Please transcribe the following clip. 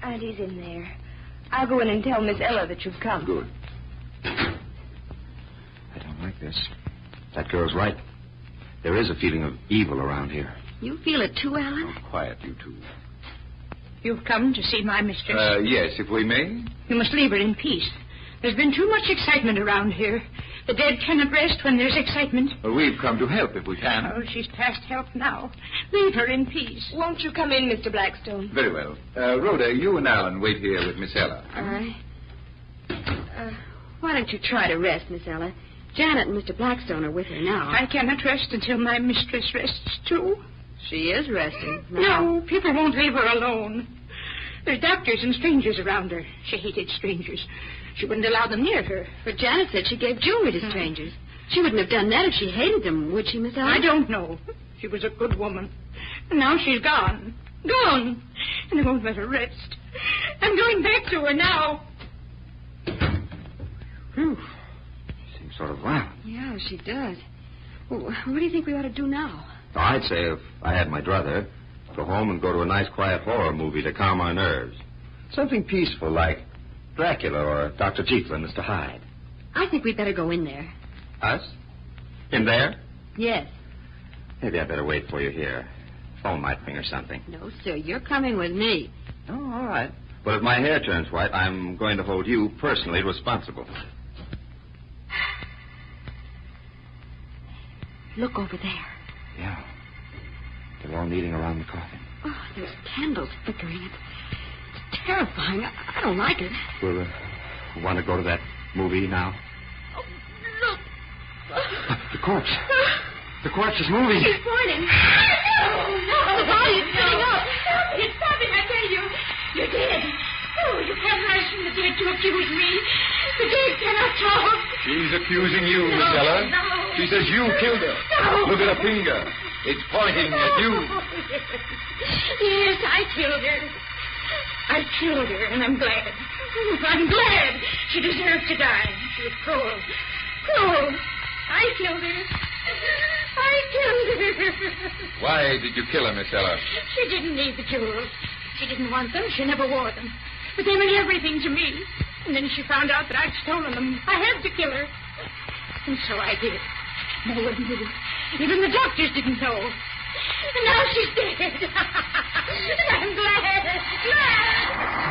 Auntie's in there. I'll go in and tell Miss Ella that you've come. Good. I don't like this. That girl's right. There is a feeling of evil around here. You feel it too, Alan? Oh, quiet, you two. You've come to see my mistress? Yes, if we may. You must leave her in peace. There's been too much excitement around here. The dead cannot rest when there's excitement. Well, we've come to help if we can. Oh, she's past help now. Leave her in peace. Won't you come in, Mr. Blackstone? Very well. Rhoda, you and Alan wait here with Miss Ella. All right. Why don't you try to rest, Miss Ella? Janet and Mr. Blackstone are with her now. I cannot rest until my mistress rests, too. She is resting now. No, people won't leave her alone. There's doctors and strangers around her. She hated strangers. She wouldn't allow them near her. But Janet said she gave jewelry to strangers. She wouldn't have done that if she hated them, would she, Miss Ella? I don't know. She was a good woman. And now she's gone. Gone. And I won't let her rest. I'm going back to her now. Whew. Seems sort of violent. Yeah, she does. Well, what do you think we ought to do now? Oh, I'd say if I had my brother, go home and go to a nice quiet horror movie to calm our nerves. Something peaceful like Dracula or Dr. Jekyll and Mr. Hyde. I think we'd better go in there. Us? In there? Yes. Maybe I'd better wait for you here. Phone might ring or something. No, sir, you're coming with me. Oh, all right. But if my hair turns white, I'm going to hold you personally responsible. Look over there. Yeah. They're all kneeling around the coffin. Oh, there's candles flickering. It's terrifying. I don't like it. We'll want to go to that movie now? Oh, look. The corpse. The corpse is moving. She's pointing. No. The body's sitting up. It's stopping, I tell you. You're dead. Oh, you can't rise from the dead to accuse me. The dead cannot talk. She's accusing you, Miss No, Ella. no. She says you killed her. No. Look at her finger. It's pointing at you. Yes, I killed her. I killed her, and I'm glad. I'm glad. She deserved to die. She was cruel. Cruel. I killed her. I killed her. Why did you kill her, Miss Ella? She didn't need the jewels. She didn't want them. She never wore them. But they meant everything to me. And then she found out that I'd stolen them. I had to kill her. And so I did. No one knew. Even the doctors didn't know. And now she's dead. I'm glad. Glad.